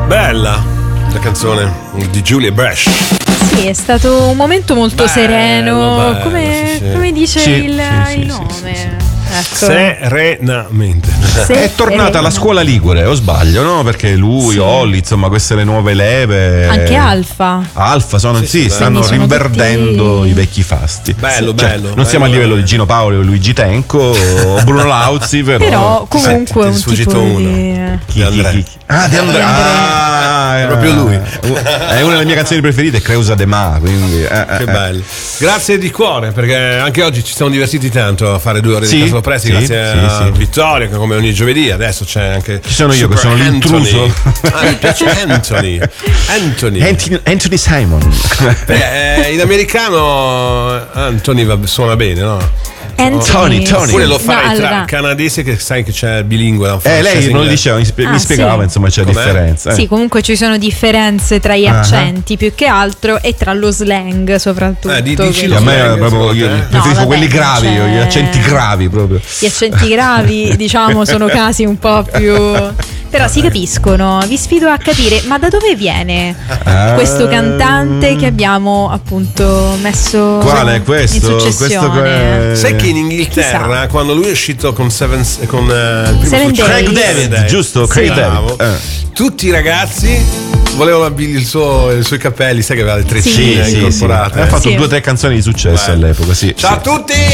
Bella la canzone di Julia Bresch. Sì, è stato un momento molto sereno, come dice il nome. Ecco. Serenamente. È tornata alla scuola ligure, o sbaglio, no? Perché lui, Olli, insomma, queste le nuove leve. Anche Alfa stanno rinverdendo tutti... i vecchi fasti. Bello. Non siamo a livello di Gino Paoli o Luigi Tenco o Bruno Lauzi, però comunque un sfuggito tipo uno. Di Andrea. Di Andrea. È proprio lui. È una delle mie canzoni preferite, Creusa de Ma, quindi che bello. Grazie di cuore, perché anche oggi ci siamo divertiti tanto a fare 2 ore di Caso Presti, grazie a Vittorio, che come ogni giovedì adesso c'è anche. Ci sono io che sono l'intruso. Mi piace Anthony Simon. In americano Anthony suona bene, no? Tony. Oppure lo farei tra canadese, che sai che c'è bilingue. Lei non lo diceva, mi spiegava, insomma, c'è differenza. Sì, comunque ci sono differenze tra gli accenti più che altro e tra lo slang soprattutto. A me proprio io preferisco quelli gravi, gli accenti gravi proprio. Gli accenti gravi, diciamo, sono casi un po' più... Però si capiscono, vi sfido a capire, ma da dove viene questo cantante che abbiamo appunto messo in successione? Sai che in Inghilterra, quando lui è uscito con Seven Craig David, giusto? Craig David. Tutti i ragazzi volevano i suoi capelli, sai che aveva le treccine incorporate. Ha fatto 2 o 3 canzoni di successo all'epoca, sì. Ciao a tutti!